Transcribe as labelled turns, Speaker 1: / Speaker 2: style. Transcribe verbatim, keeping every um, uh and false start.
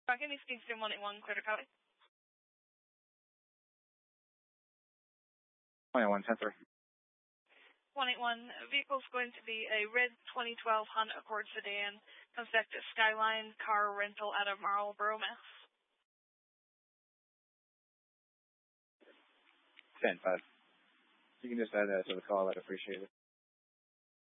Speaker 1: Talking to Kingston one eight one, clear to copy.
Speaker 2: one eight one, ten three.
Speaker 1: one eight one, vehicle's going to be a red twenty twelve Honda Accord sedan. Comes back to Skyline Car Rental out of Marlboro, Mass.
Speaker 2: ten five. You can just add that to the call. I'd appreciate it.